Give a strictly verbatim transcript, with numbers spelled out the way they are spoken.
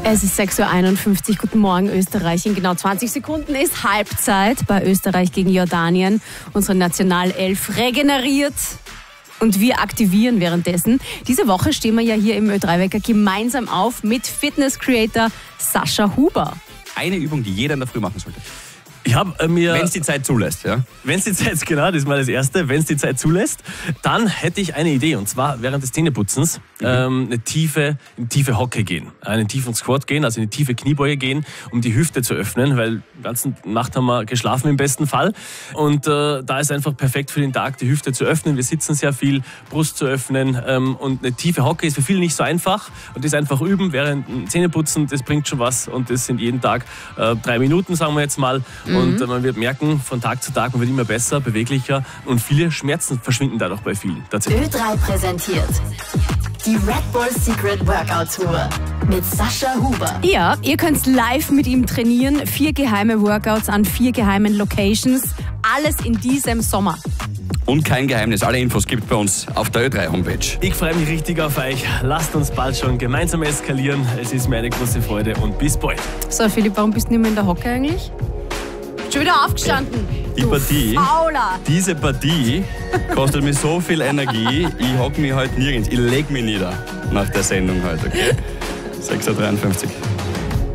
Es ist sechs Uhr einundfünfzig. Guten Morgen, Österreich. In genau zwanzig Sekunden ist Halbzeit bei Österreich gegen Jordanien. Unsere Nationalelf regeneriert und wir aktivieren währenddessen. Diese Woche stehen wir ja hier im Ö drei Wecker gemeinsam auf mit Fitness-Creator Sascha Huber. Eine Übung, die jeder in der Früh machen sollte. Ich habe äh, mir... Wenn es die Zeit zulässt, ja? Wenn es die Zeit, genau, das ist mal das Erste. Wenn es die Zeit zulässt, dann hätte ich eine Idee. Und zwar während des Zähneputzens mhm. ähm, eine tiefe, eine tiefe Hocke gehen. Einen tiefen Squat gehen, also eine tiefe Kniebeuge gehen, um die Hüfte zu öffnen, weil die ganze Nacht haben wir geschlafen im besten Fall. Und äh, da ist einfach perfekt für den Tag, die Hüfte zu öffnen. Wir sitzen sehr viel, Brust zu öffnen. Ähm, und eine tiefe Hocke ist für viele nicht so einfach. Und das einfach üben während dem Zähneputzen, das bringt schon was. Und das sind jeden Tag äh, drei Minuten, sagen wir jetzt mal. Mhm. Und äh, man wird merken, von Tag zu Tag, man wird immer besser, beweglicher und viele Schmerzen verschwinden dadurch bei vielen. Ö drei präsentiert die Red Bull Secret Workout Tour mit Sascha Huber. Ja, ihr könnt live mit ihm trainieren. Vier geheime Workouts an vier geheimen Locations. Alles in diesem Sommer. Und kein Geheimnis, alle Infos gibt bei uns auf der Ö drei Homepage. Ich freue mich richtig auf euch. Lasst uns bald schon gemeinsam eskalieren. Es ist mir eine große Freude und bis bald. So, Philipp, warum bist du nicht mehr in der Hocke eigentlich? Schon wieder aufgestanden. Die du Partie, Fauler. diese Partie kostet mir so viel Energie, ich hocke mich heute nirgends. Ich leg mich nieder nach der Sendung heute, okay? sechs Uhr dreiundfünfzig.